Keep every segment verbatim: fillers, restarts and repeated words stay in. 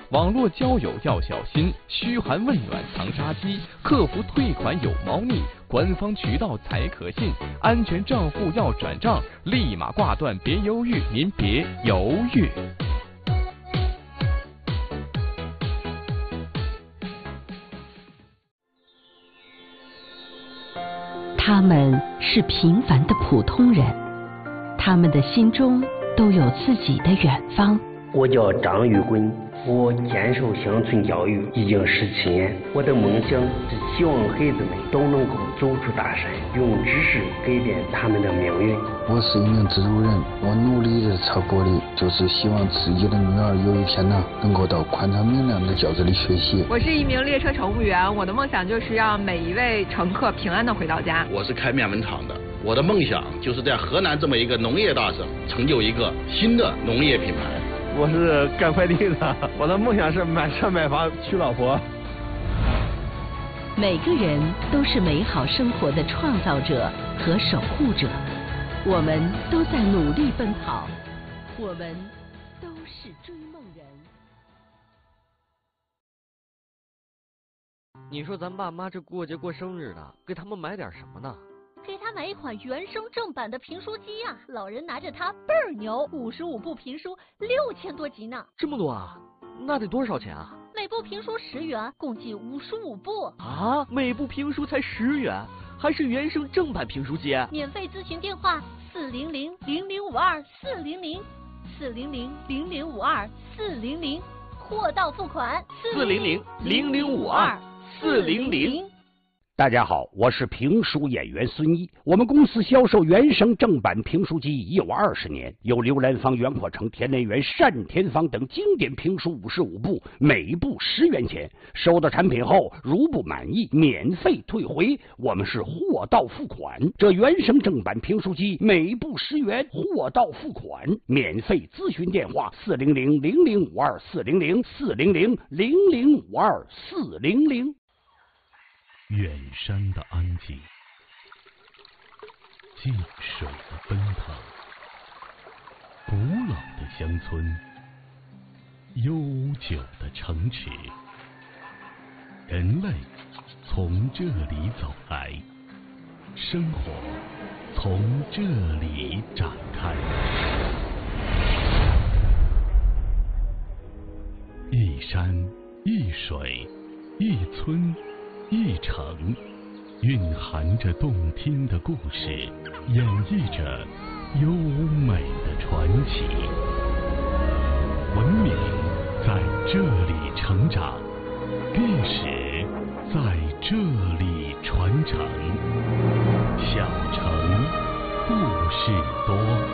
网络交友要小心，嘘寒问暖藏杀机，客服退款有猫腻，官方渠道才可信，安全账户要转账，立马挂断，别犹豫，您别犹豫。 他们是平凡的普通人，他们的心中都有自己的远方。 我叫张玉坤，我坚守乡村教育已经十七年。我的梦想是希望孩子们都能够走出大山，用知识改变他们的命运。 我是一名制作人，我努力的朝过的就是希望自己的女儿有一天呢，能够到宽敞明亮的教室里学习。 我是一名列车乘务员，我的梦想就是让每一位乘客平安的回到家。 我是开面粉厂的，我的梦想就是在河南这么一个农业大省，成就一个新的农业品牌。 我是干快递的，我的梦想是买车买房娶老婆。 每个人都是美好生活的创造者和守护者，我们都在努力奔跑，我们都是追梦人。 你说咱爸妈这过节过生日的，给他们买点什么呢？ 给他买一款原声正版的评书机啊，老人拿着它倍儿牛，五十五部评书，六千多集呢。 这么多啊？那得多少钱啊？ 每部评书十元，共计五十五部。 啊，每部评书才十元，还是原声正版评书机？ 免费咨询电话：四零零零零五二四零零，四零零零零五二四零零，货到付款。 四零零零零五二四零零。 大家好，我是评书演员孙一。我们公司销售原声正版评书机已有二十年，有刘兰芳、袁阔成、田连元、单田芳等经典评书五十五部，每部十元钱。收到产品后，如不满意，免费退回。我们是货到付款。这原声正版评书机每部十元，货到付款，免费咨询电话：四零零零零五二四零零四零零零零五二四零零。 远山的安静，静水的奔腾，古老的乡村，悠久的城池，人类从这里走来，生活从这里展开。一山一水一村一城，蕴含着动听的故事，演绎着优美的传奇。文明在这里成长，历史在这里传承。小城故事多。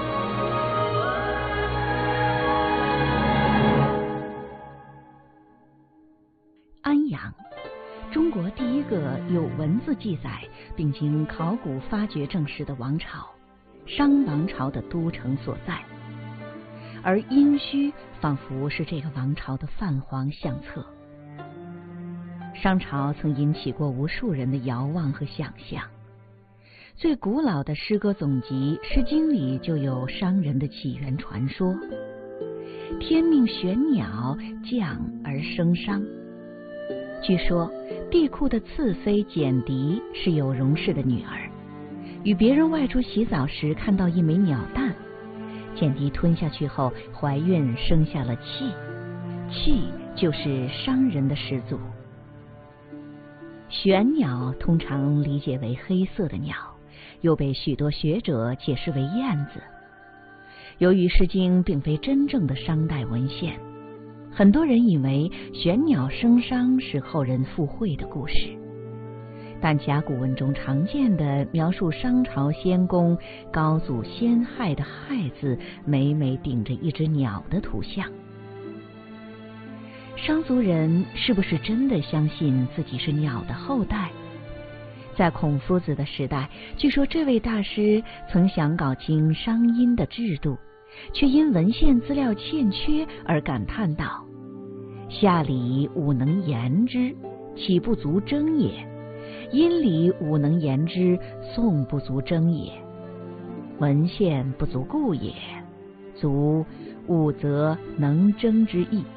安阳，中国第一个有文字记载并经考古发掘证实的王朝，商王朝的都城所在。而殷墟仿佛是这个王朝的泛黄相册。商朝曾引起过无数人的遥望和想象。最古老的诗歌总集《诗经》里就有商人的起源传说：天命玄鸟，降而生商。据说帝喾的次妃简狄是有容氏的女儿，与别人外出洗澡时看到一枚鸟蛋，简狄吞下去后怀孕生下了契，契就是商人的始祖。玄鸟通常理解为黑色的鸟，又被许多学者解释为燕子。由于《诗经》并非真正的商代文献，很多人以为玄鸟生商是后人附会的故事，但甲骨文中常见的描述商朝先公高祖先亥的亥字，每每顶着一只鸟的图像。商族人是不是真的相信自己是鸟的后代？在孔夫子的时代，据说这位大师曾想搞清商殷的制度，却因文献资料欠缺而感叹道：夏礼吾能言之，岂不足征也？殷礼吾能言之，宋不足征也。文献不足故也，足吾则能征之意。